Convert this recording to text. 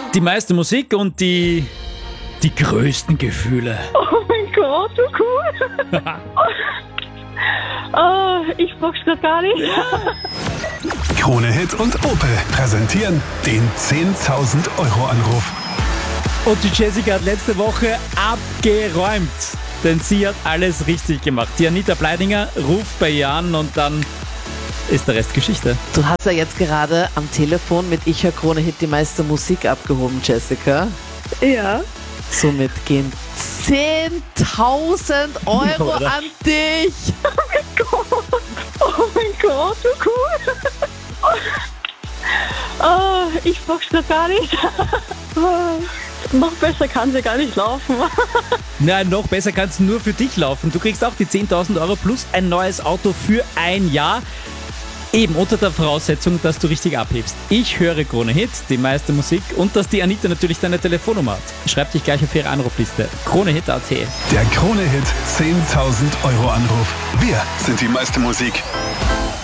Die meiste Musik und die größten Gefühle. Oh mein Gott, so cool. Oh, ich brauch's grad gar nicht. Krone Hit und Opel präsentieren den 10.000 Euro Anruf. Und die Jessica hat letzte Woche abgeräumt, denn sie hat alles richtig gemacht. Die Anita Bleidinger ruft bei ihr an und dann ist der Rest Geschichte. Du hast ja jetzt gerade am Telefon mit Ich höre Krone Hit die meiste Musik abgehoben, Jessica. Ja. Somit gehen 10.000 Euro Oder? an dich. Oh mein Gott, so cool. Oh, ich brauch's grad gar nicht. Noch besser kann sie gar nicht laufen. Nein, noch besser kann es nur für dich laufen. Du kriegst auch die 10.000 Euro plus ein neues Auto für ein Jahr. Eben unter der Voraussetzung, dass du richtig abhebst. Ich höre Krone Hit, die meiste Musik und dass die Anita natürlich deine Telefonnummer hat. Schreib dich gleich auf ihre Anrufliste. KroneHit.at. Der Krone Hit 10.000 Euro Anruf. Wir sind die meiste Musik.